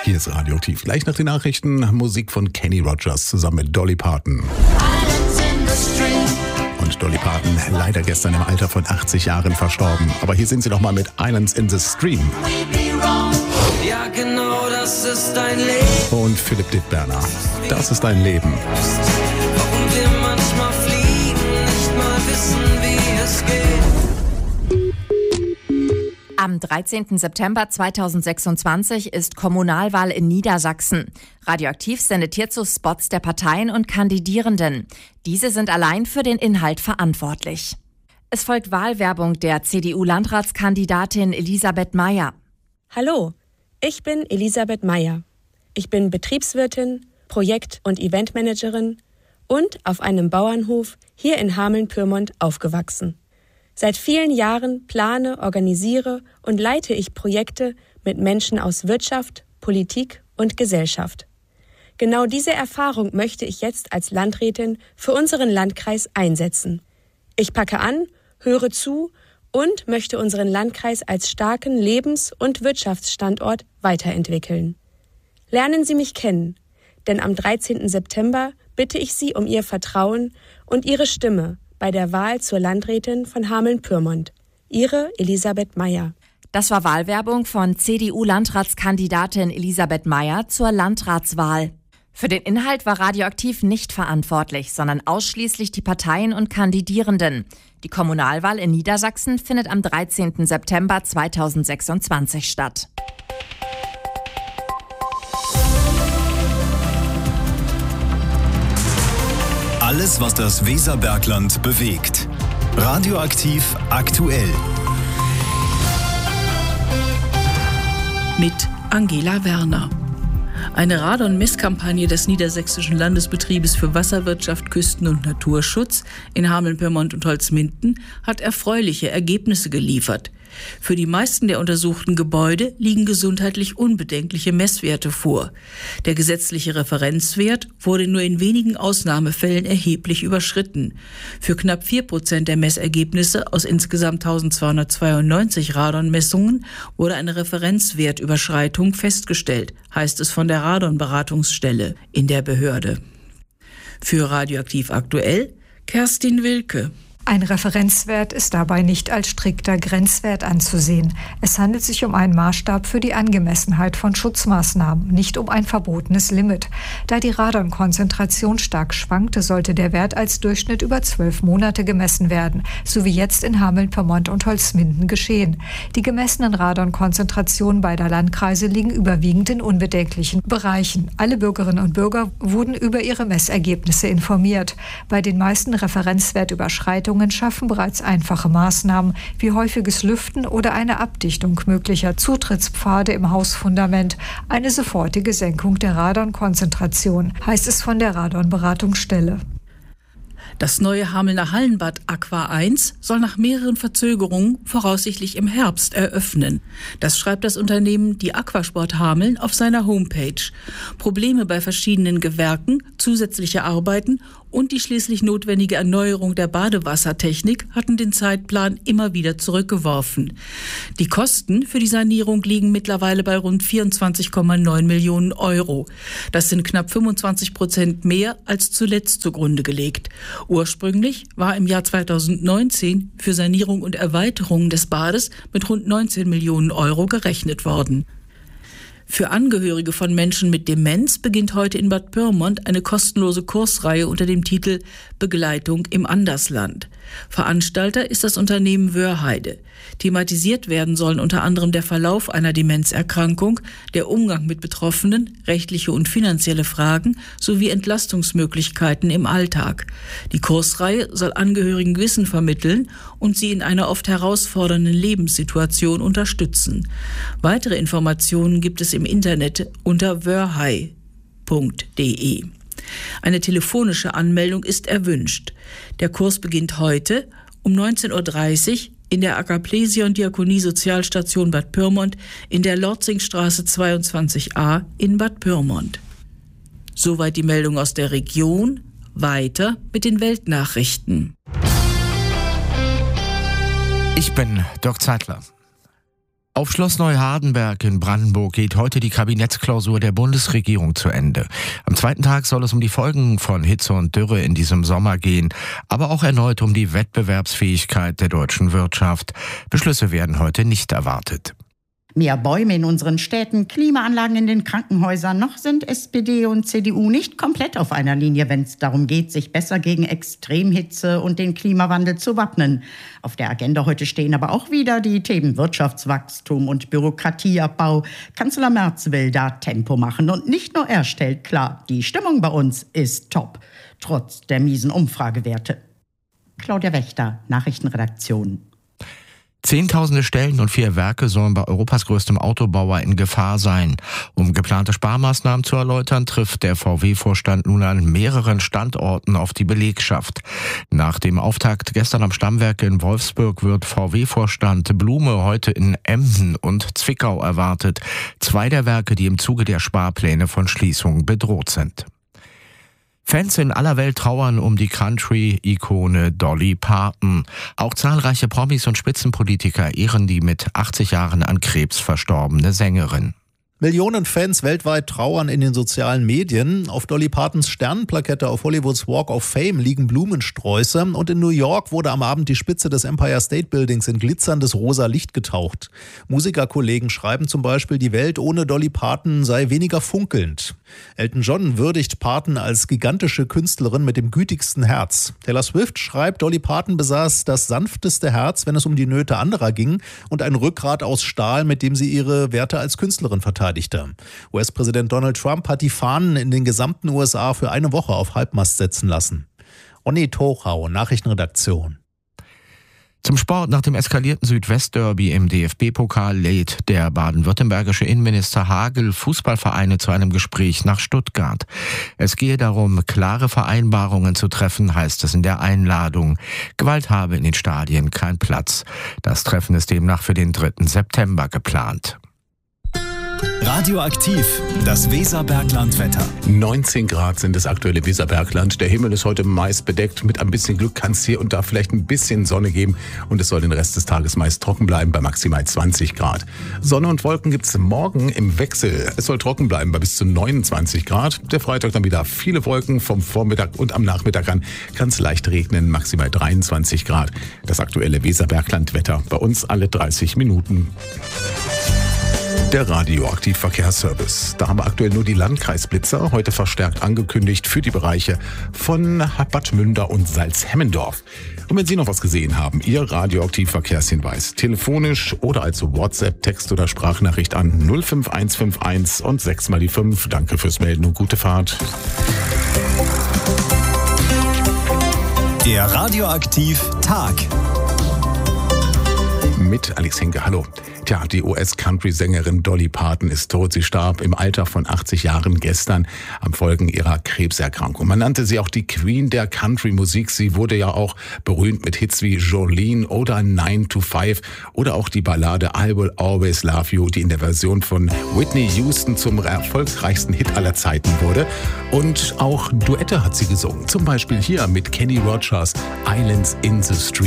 Hier ist Radioaktiv. Gleich nach den Nachrichten Musik von Kenny Rogers zusammen mit Dolly Parton. Und Dolly Parton leider gestern im Alter von 80 Jahren verstorben. Aber hier sind sie nochmal mit Islands in the Stream. Ja, genau, das ist dein Leben. Und Philipp Dittberner. Das ist dein Leben. Warum wir manchmal fliegen, nicht mal wissen, wie es geht. Am 13. September 2026 ist Kommunalwahl in Niedersachsen. Radioaktiv sendet hierzu Spots der Parteien und Kandidierenden. Diese sind allein für den Inhalt verantwortlich. Es folgt Wahlwerbung der CDU-Landratskandidatin Elisabeth Meyer. Hallo, ich bin Elisabeth Meyer. Ich bin Betriebswirtin, Projekt- und Eventmanagerin und auf einem Bauernhof hier in Hameln-Pyrmont aufgewachsen. Seit vielen Jahren plane, organisiere und leite ich Projekte mit Menschen aus Wirtschaft, Politik und Gesellschaft. Genau diese Erfahrung möchte ich jetzt als Landrätin für unseren Landkreis einsetzen. Ich packe an, höre zu und möchte unseren Landkreis als starken Lebens- und Wirtschaftsstandort weiterentwickeln. Lernen Sie mich kennen, denn am 13. September bitte ich Sie um Ihr Vertrauen und Ihre Stimme bei der Wahl zur Landrätin von Hameln-Pyrmont. Ihre Elisabeth Meyer. Das war Wahlwerbung von CDU-Landratskandidatin Elisabeth Meyer zur Landratswahl. Für den Inhalt war Radioaktiv nicht verantwortlich, sondern ausschließlich die Parteien und Kandidierenden. Die Kommunalwahl in Niedersachsen findet am 13. September 2026 statt. Alles, was das Weserbergland bewegt. Radioaktiv aktuell. Mit Angela Werner. Eine Radon-Messkampagne des Niedersächsischen Landesbetriebes für Wasserwirtschaft, Küsten- und Naturschutz in Hameln-Pyrmont und Holzminden hat erfreuliche Ergebnisse geliefert. Für die meisten der untersuchten Gebäude liegen gesundheitlich unbedenkliche Messwerte vor. Der gesetzliche Referenzwert wurde nur in wenigen Ausnahmefällen erheblich überschritten. Für knapp 4% der Messergebnisse aus insgesamt 1292 Radonmessungen wurde eine Referenzwertüberschreitung festgestellt, heißt es von der Radonberatungsstelle in der Behörde. Für Radioaktiv aktuell Kerstin Wilke. Ein Referenzwert ist dabei nicht als strikter Grenzwert anzusehen. Es handelt sich um einen Maßstab für die Angemessenheit von Schutzmaßnahmen, nicht um ein verbotenes Limit. Da die Radonkonzentration stark schwankte, sollte der Wert als Durchschnitt über 12 Monate gemessen werden, so wie jetzt in Hameln-Pyrmont und Holzminden geschehen. Die gemessenen Radonkonzentrationen beider Landkreise liegen überwiegend in unbedenklichen Bereichen. Alle Bürgerinnen und Bürger wurden über ihre Messergebnisse informiert. Bei den meisten Referenzwertüberschreitungen schaffen bereits einfache Maßnahmen wie häufiges Lüften oder eine Abdichtung möglicher Zutrittspfade im Hausfundament eine sofortige Senkung der Radonkonzentration, heißt es von der Radonberatungsstelle. Das neue Hamelner Hallenbad Aqua 1 soll nach mehreren Verzögerungen voraussichtlich im Herbst eröffnen. Das schreibt das Unternehmen Die Aquasport Hameln auf seiner Homepage. Probleme bei verschiedenen Gewerken, zusätzliche Arbeiten und die schließlich notwendige Erneuerung der Badewassertechnik hatten den Zeitplan immer wieder zurückgeworfen. Die Kosten für die Sanierung liegen mittlerweile bei rund 24,9 Millionen Euro. Das sind knapp 25% mehr als zuletzt zugrunde gelegt. Ursprünglich war im Jahr 2019 für Sanierung und Erweiterung des Bades mit rund 19 Millionen Euro gerechnet worden. Für Angehörige von Menschen mit Demenz beginnt heute in Bad Pyrmont eine kostenlose Kursreihe unter dem Titel Begleitung im Andersland. Veranstalter ist das Unternehmen Wörheide. Thematisiert werden sollen unter anderem der Verlauf einer Demenzerkrankung, der Umgang mit Betroffenen, rechtliche und finanzielle Fragen sowie Entlastungsmöglichkeiten im Alltag. Die Kursreihe soll Angehörigen Wissen vermitteln und sie in einer oft herausfordernden Lebenssituation unterstützen. Weitere Informationen gibt es im Internet unter wörhei.de. Eine telefonische Anmeldung ist erwünscht. Der Kurs beginnt heute um 19.30 Uhr in der Agaplesion Diakonie Sozialstation Bad Pyrmont in der Lorzingstraße 22a in Bad Pyrmont. Soweit die Meldung aus der Region. Weiter mit den Weltnachrichten. Ich bin Dirk Zeitler. Auf Schloss Neuhardenberg in Brandenburg geht heute die Kabinettsklausur der Bundesregierung zu Ende. Am zweiten Tag soll es um die Folgen von Hitze und Dürre in diesem Sommer gehen, aber auch erneut um die Wettbewerbsfähigkeit der deutschen Wirtschaft. Beschlüsse werden heute nicht erwartet. Mehr Bäume in unseren Städten, Klimaanlagen in den Krankenhäusern. Noch sind SPD und CDU nicht komplett auf einer Linie, wenn es darum geht, sich besser gegen Extremhitze und den Klimawandel zu wappnen. Auf der Agenda heute stehen aber auch wieder die Themen Wirtschaftswachstum und Bürokratieabbau. Kanzler Merz will da Tempo machen und nicht nur er stellt klar, die Stimmung bei uns ist top, trotz der miesen Umfragewerte. Claudia Wächter, Nachrichtenredaktion. Zehntausende Stellen und 4 Werke sollen bei Europas größtem Autobauer in Gefahr sein. Um geplante Sparmaßnahmen zu erläutern, trifft der VW-Vorstand nun an mehreren Standorten auf die Belegschaft. Nach dem Auftakt gestern am Stammwerk in Wolfsburg wird VW-Vorstand Blume heute in Emden und Zwickau erwartet. 2 der Werke, die im Zuge der Sparpläne von Schließungen bedroht sind. Fans in aller Welt trauern um die Country-Ikone Dolly Parton. Auch zahlreiche Promis und Spitzenpolitiker ehren die mit 80 Jahren an Krebs verstorbene Sängerin. Millionen Fans weltweit trauern in den sozialen Medien. Auf Dolly Partons Sternenplakette auf Hollywoods Walk of Fame liegen Blumensträuße. Und in New York wurde am Abend die Spitze des Empire State Buildings in glitzerndes rosa Licht getaucht. Musikerkollegen schreiben zum Beispiel, die Welt ohne Dolly Parton sei weniger funkelnd. Elton John würdigt Parton als gigantische Künstlerin mit dem gütigsten Herz. Taylor Swift schreibt, Dolly Parton besaß das sanfteste Herz, wenn es um die Nöte anderer ging, und ein Rückgrat aus Stahl, mit dem sie ihre Werte als Künstlerin verteidigte. US-Präsident Donald Trump hat die Fahnen in den gesamten USA für eine Woche auf Halbmast setzen lassen. Onni Tochau, Nachrichtenredaktion. Zum Sport: Nach dem eskalierten Südwestderby im DFB-Pokal lädt der baden-württembergische Innenminister Hagel Fußballvereine zu einem Gespräch nach Stuttgart. Es gehe darum, klare Vereinbarungen zu treffen, heißt es in der Einladung. Gewalt habe in den Stadien keinen Platz. Das Treffen ist demnach für den 3. September geplant. Radioaktiv, das Weserbergland-Wetter. 19 Grad sind das aktuelle Weserbergland. Der Himmel ist heute meist bedeckt. Mit ein bisschen Glück kann es hier und da vielleicht ein bisschen Sonne geben. Und es soll den Rest des Tages meist trocken bleiben bei maximal 20 Grad. Sonne und Wolken gibt es morgen im Wechsel. Es soll trocken bleiben bei bis zu 29 Grad. Der Freitag dann wieder viele Wolken. Vom Vormittag und am Nachmittag an kann es leicht regnen. Maximal 23 Grad. Das aktuelle Weserbergland-Wetter bei uns alle 30 Minuten. Der Radioaktiv-Verkehrsservice. Da haben wir aktuell nur die Landkreisblitzer, heute verstärkt angekündigt für die Bereiche von Bad Münder und Salzhemmendorf. Und wenn Sie noch was gesehen haben, Ihr Radioaktiv-Verkehrshinweis, telefonisch oder als WhatsApp, Text- oder Sprachnachricht an 05151 und 6 mal die 5. Danke fürs Melden und gute Fahrt. Der Radioaktiv-Tag. Mit Alex Henke, hallo. Tja, die US-Country-Sängerin Dolly Parton ist tot. Sie starb im Alter von 80 Jahren gestern am Folgen ihrer Krebserkrankung. Man nannte sie auch die Queen der Country-Musik. Sie wurde ja auch berühmt mit Hits wie Jolene oder 9 to 5 oder auch die Ballade I Will Always Love You, die in der Version von Whitney Houston zum erfolgreichsten Hit aller Zeiten wurde. Und auch Duette hat sie gesungen. Zum Beispiel hier mit Kenny Rogers, Islands in the Stream.